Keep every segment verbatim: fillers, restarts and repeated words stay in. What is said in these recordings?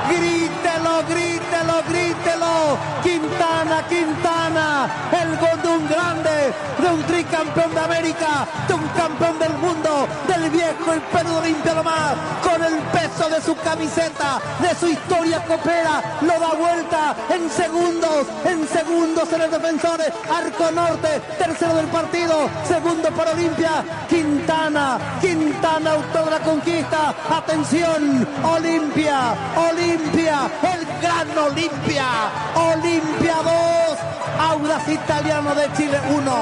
Grítelo, grítelo, grítelo. Quintana, Quintana, el gol de un grande, de un tricampeón de América, de un campeón del mundo, del viejo y Perú Olimpia Lomar, con el peso de su camiseta, de su historia copera, lo da vuelta en segundos, en segundos en el Defensores, Arco Norte, tercero del partido, segundo para Olimpia, Quintana, Quintana, autor de la conquista, atención, Olimpia, Olimpia, el gran Olimpia, Olimpia dos, Audax Italiano de Chile uno.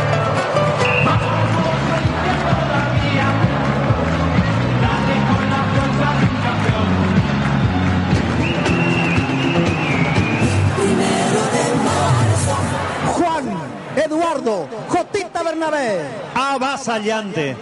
Juan Eduardo Jotita Bernabé. Avasallante,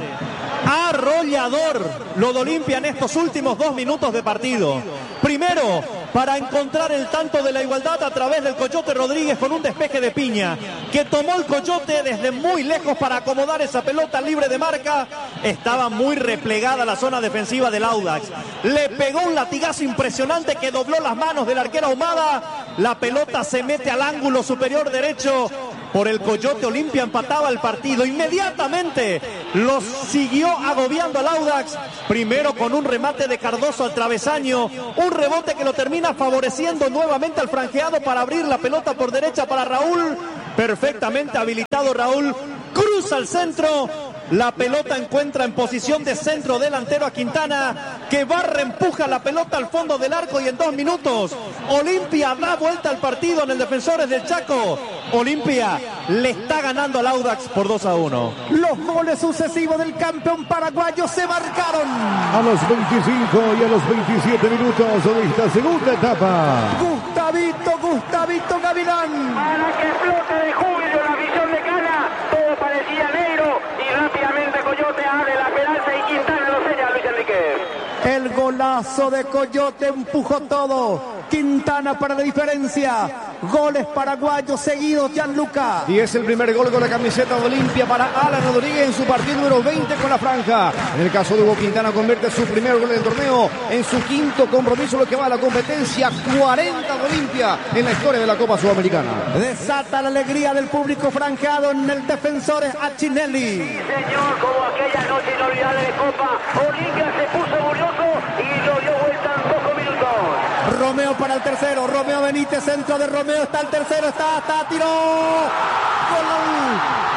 arrollador lo de Olimpia en estos últimos dos minutos de partido. Primero, para encontrar el tanto de la igualdad a través del Coyote Rodríguez con un despeje de Piña, que tomó el Coyote desde muy lejos para acomodar esa pelota libre de marca. Estaba muy replegada la zona defensiva del Audax. Le pegó un latigazo impresionante que dobló las manos del arquero Ahumada. La pelota se mete al ángulo superior derecho. Por el Coyote, Olimpia empataba el partido. Inmediatamente los siguió agobiando al Audax. Primero con un remate de Cardoso al travesaño. Un rebote que lo termina favoreciendo nuevamente al franjeado para abrir la pelota por derecha para Raúl. Perfectamente habilitado Raúl. Cruza al centro. La pelota encuentra en posición de centro delantero a Quintana, que barra, empuja la pelota al fondo del arco y en dos minutos Olimpia da vuelta al partido en el Defensores del Chaco. Olimpia le está ganando al Audax por dos a uno. Los goles sucesivos del campeón paraguayo se marcaron a los veinticinco y a los veintisiete minutos de esta segunda etapa. Gustavito, Gustavito Gavilán. Para que explote de júbilo la visión de Cana, todo parecía negro y rápidamente Coyote abre la esperanza y Quintana lo sella, Luis Enrique. El golazo de Coyote empujó todo. Quintana para la diferencia. Goles paraguayos seguidos, Gianluca. Y es el primer gol con la camiseta de Olimpia para Alan Rodríguez en su partido número veinte con la franja. En el caso de Hugo Quintana, convierte su primer gol del torneo en su quinto compromiso, lo que va a la competencia. Cuarenta de Olimpia en la historia de la Copa Sudamericana. Desata la alegría del público franjeado en el Defensores Achinelli. Sí, señor, como aquella noche inolvidable de Copa, Olimpia se puso furioso y lo dio vuelta en pocos minutos. Romeo para el tercero, Romeo Benítez, centro de Romeo, está el tercero, está, está, tiró. Gol.